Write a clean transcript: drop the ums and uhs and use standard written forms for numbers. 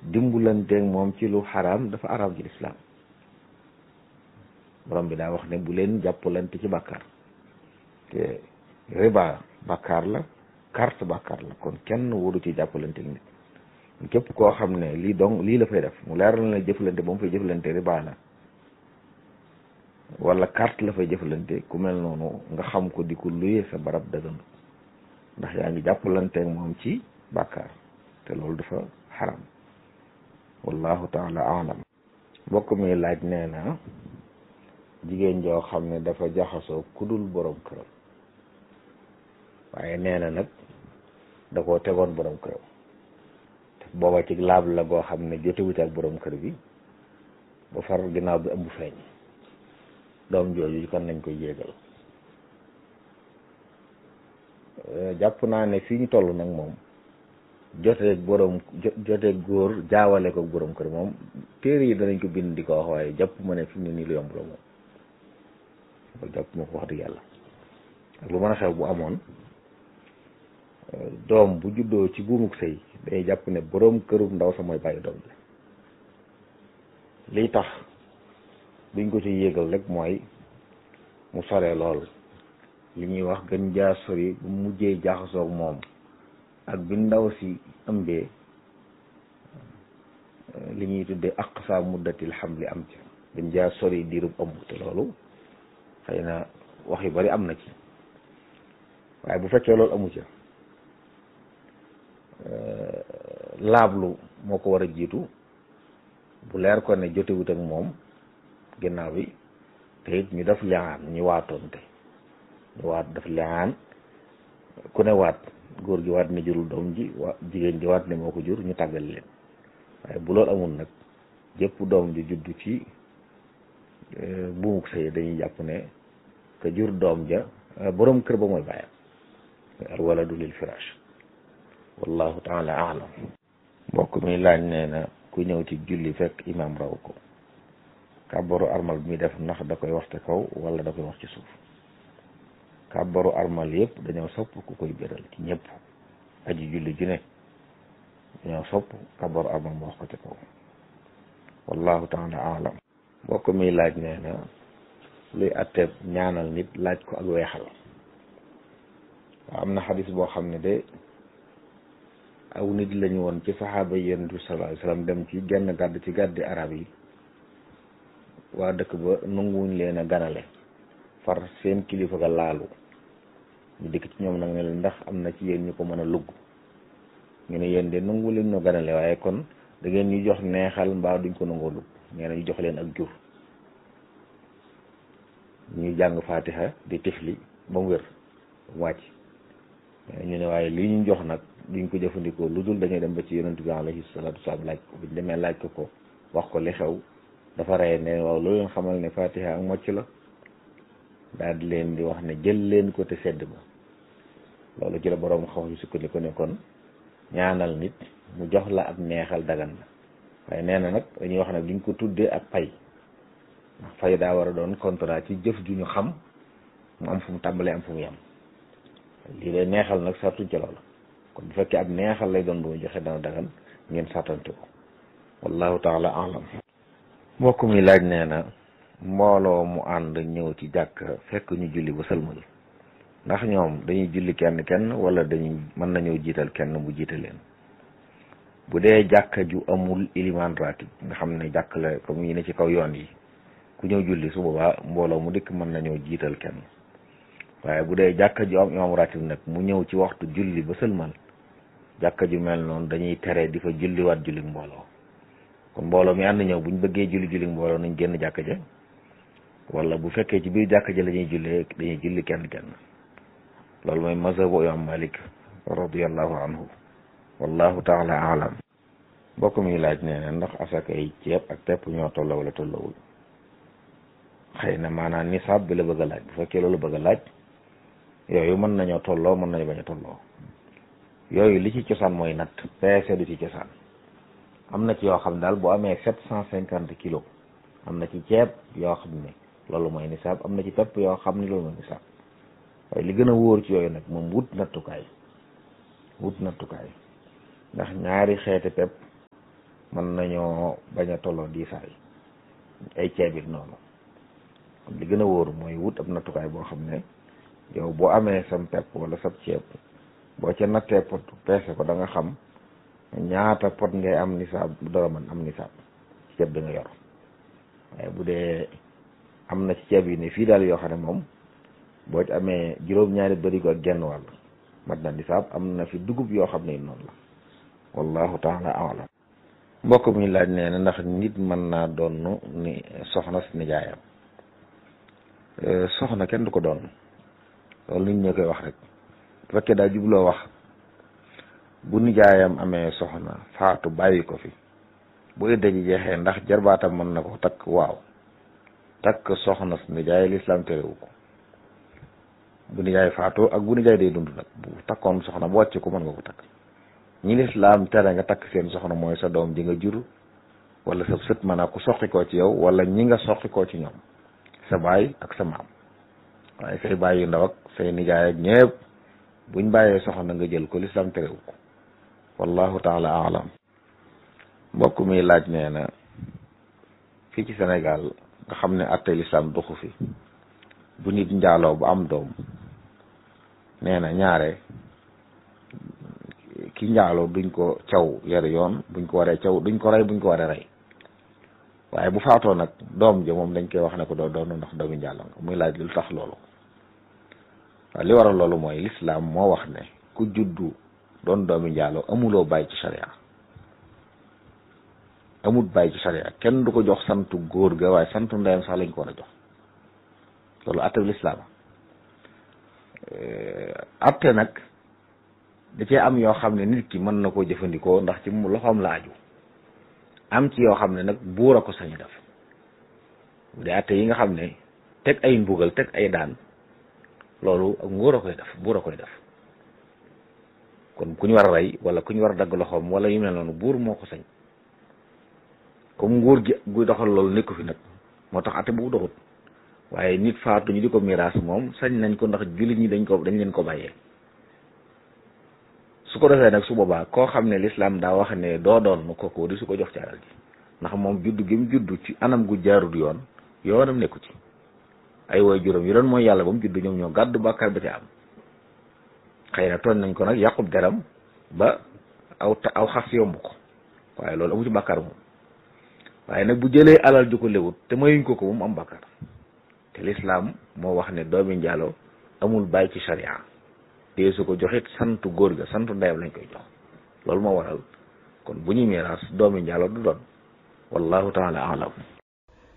dimbulanteeg moom ci lu xaraam dafa araam ci lislaam borom bi daa wax ne bu leen jàppalante ci bàkkaar te riba bàkkaar la carte bàkkaar la kon kenn waru ci jàppalante nit képp koo xam ne lii la fay def mu leeral na jëflante ba mu fay jëflante riba la wala carte la fay jëflante ku mel noonu nga xam ko di ko luye sa barab dëggan ndax yaa ngi jàppalanteeg moom ci bàkkaar te loolu dafa xaram wallahu taala alam mbokk mi laaj nee na jigéen joo xam ne dafa jaxasoo kudul borom këram waaye nee na nag da koo tegoon borom këram te booba ci laab la goo xam ne jotewut ak borom kër bi ba far ginnaaw bi ëmb feeñ doom jooju kan nañ koy yéegal jàpp naa ne fii ñu toll nag moom joteeg góor jaawale ko borom kër moom téere yi danañ ko bind di ko wax waaye jàpp ma ne fi mu ne nii lu yomb la moom loolu jàpp ma ko wax dëgg yàlla ak lu mën a xew bu amoon doom bu juddoo ci buumuk sëy day jàpp ne borom kërum ndaw sa mooy bàyyi doom bi liy tax duñ ko ci yéegal rek mooy mu sore lool li ñuy wax gën jaa sori bu mujjee jaxasoog moom ak bi ndaw si ëmbee li ñuy tuddee aqsa muddatil hamli am ci gën jaa sori diirub ëmb te loolu xëy na wax yu bari am na ci waaye bu fekkee loolu amu ca laablu moo ko war a jiitu bu leer ko ne jotewut ak moom ginnaaw bi te it ñu def liaan ñu waatoonte ñu waat def liaan ku ne waat góor gi waat ne jurul doom ji jigéen ji waat ne moo ko jur ñu tàggal leen waaye bu loolu amul nag jëpp doom ji juddu ci buumuk sëy dañuy jàpp ne ka jur doom ja borom kër ba mooy bàyyam al waladu lil firaash wallahu taala alam mbokk mi laaj nee na ku ñëw ci julli fekk imam raw ko kàbbaru armal bi muy def ndax da koy wax te kaw wala da koy wax ci suuf kàbbaru armal yëpp dañoo sopp ku koy béral ci ñëpp aji julli ju ne dañoo sopp kàbbaru armal mu wax ko te kaw wallahu taala alam mbokk mi laaj nee na luy atteeb ñaanal nit laaj ko ak weexal waaw am na xadis boo xam ne de aw nit lañu woon ci saxaaba yi yonent bi sallallahu alayhi wasallam dem ci genn gàdd ci gàddi arab yi waa dëkk ba nanguwuñ leen a ganale far seen kilifa ga laalu ñu dikk ci ñoom nag ne leen ndax am na ci yéen ñu ko mën a lugg ñu ne yéen de nangu leen ñoo ganale waaye kon da ngeen ñu jox neexal mbaa duñ ko nangoo lugg nee na ñu jox leen ak jur ñuy jàng fatiha di tifli ba mu wér wàcc ñu ne waaye lii ñu jox nag duñ ko jëfandikoo lu dul dañuy dem ba ci yonent bi alayhi salaatu wasalaam laaj ko buñ demee laaj ko wax ko li xew dafa rey ne waaw loolu leen xamal ne fatiha ak mocc la daal di leen di wax ne jël leen ko te sedd ba loolu ci la boroom xam yu sukkandiku ne kon ñaanal nit mu jox la ab neexal dagan la waaye nee na nag dañuy wax ne duñ ko tuddee ak pay ndax fay daa war a doon contrat ci jëf ju ñu xam mu am fu mu tàmbalee am fu mu yem lii lay neexal nag sartuñ ci loolu kon bu fekkee ab neexal lay doon bu mu joxe dana dagan ngeen sartante ko wallahu taala alam mbokk mi laaj nee na mbooloo mu ànd ñëw ci jàkk fekk ñu julli ba sëlmal ndax ñoom dañuy julli kenn wala dañuy mën nañoo jiital kenn bu jiite leen bu dee jàkka ju amul iliman ratib nga xam ne jàkk la comme yi ne ci kaw yoon yi ku ñëw julli su boobaa mbooloo mu dikk mën nañoo jiital kenn waaye bu dee jàkka ju am imam ratib nag mu ñëw ci waxtu julli ba sëlmal jàkka ju mel noonu dañuy tere di fa julliwaat julli mbooloo kon mbooloo mi ànd ñëw buñ bëggee julli mbooloo nañ génn jàkka ja wala bu fekkee ci biir jàkka ja la ñuy jullee dañuy julli kenn loolu mooy mazhabu imam Malik radiyallahu anhu wallahu taala alam mbokk mi laaj nee na ndax asaka yi ceeb ak tepp ñoo tolloo wala tolloowul xëy na maanaam nisaab bi la bëgg a laaj bu fekkee loolu bëgg a laaj yooyu mën nañoo tolloo mën nañu bañ a tolloo yooyu li ci cosaan mooy natt peese du ci cosaan am na ci yoo xam daal bu amee 750 kilos am na ci ceeb yoo xam ne loolu mooy nisaab am na ci pepp yoo xam ne loolu mooy nisaab waaye li gën a wóor ci yooyu nag moom wut nattukaay ndax ñaari xeeti pepp mën nañoo bañ a tolloo diisaay ay ceeb it noonu kon li gën a wóoru mooy wut ab nattukaay boo xam ne yow boo amee sam pepp wala sab ceeb boo ca nattee pot peese ko da nga xam ñaata pot ngay am nisaab dara man am nisaab ceeb da nga yor waaye bu dee am na ci ceeb yi ne fii daal yoo xam ne moom boo ci amee juróom-ñaari barigo ak genn wàll mat na nisaab am na fi dugub yoo xam ne noonu la wallahu taala alam mbokk mi laaj nee na ndax nit mën naa doon ni soxna si nijaayam soxna kenn du ko doon loolu nit ñi koy wax rek bu fekkee daa jubloo wax bu nijaayam amee soxna faatu bàyyi ko fi bu idda ji jeexee ndax jarbaatam mën na ko takk waaw takk soxna si nijaay lislaam terewu ko bu nijaay faatu ak bu nijaay day dund nag bu takkoon soxna bu wàcc ko mën nga ko takk ñi lislaam tere nga takk seen soxna mooy sa doom ji nga jur wala sa sët mën a ko soqi koo ci yow wala ñi nga soqi koo ci ñoom sa baay ak sa maam waaye say baay yu ndaw ak say nijaay ak ñëpp buñ bàyyee soxna nga jël ko lislaam terewu ko wallahu taala alam mbokk mi laaj nee na fii ci Sénégal nga xam ne atte lislaam doxu fi bu nit njaaloo bu am doom nee na ñaare ki njaaloo duñ ko caw yar yoon buñ ko waree caw duñ ko rey buñ ko waree rey waaye bu faatoo nag doom ja moom dañ koy wax ne ko doo doon ndax doomi njaaloo nga muy laaj lu tax loolu waaw li waral loolu mooy lislaam moo wax ne ku juddu doon doomi njaaloo amuloo bàyyi ci sharia amul bàyyi ci sharia kenn du ko jox santu góor ga waaye santu ndeyam sax lañ ko war a jox loolu atte lislaam atte nag da cee am yoo xam ne nit ki mën na koo jëfandikoo ndax ci mu loxoom la aju am ci yoo xam ne nag buur a ko sañu def bu dee atte yi nga xam ne teg ay mbugal teg ay daan loolu ak nguur a koy def buur a koy def kon ku ñu war a rey wala ku ñu war a dagg loxoom wala yu mel noonu buur moo ko sañ comme nguur gi guy doxal loolu nekku fi nag moo tax atte boobu doxut waaye nit faatu ñu di ko miraas moom sañ nañ ko ndax jullit ñi dañ leen ko bàyyee su ko defee nag su boobaa koo xam ne lislaam daa wax ne doo doon kooku di su ko jox ci alal ji ndax moom juddu gi mu juddu ci anam gu jaarul yoonam nekku ci ay woy juróom yi doon mooy yàlla ba mu juddu ñoom ñoo gàddu bàkkaar ba ci am xëy na tooñ nañ ko nag yàqub deram ba aw xas yomb ko waaye loolu amu ci bàkkaar moom waaye nag bu jëlee alal ju ko lewut te mayuñ ko moom am bàkkaar te lislaam moo wax ne doomi njaaloo amul bàyyi ci sharia te su ko joxit santu góor ga santu ndeyam lañ koy jox loolu moo waral kon bu ñuy miraas doomi njaaloo du doon wallahu taala alam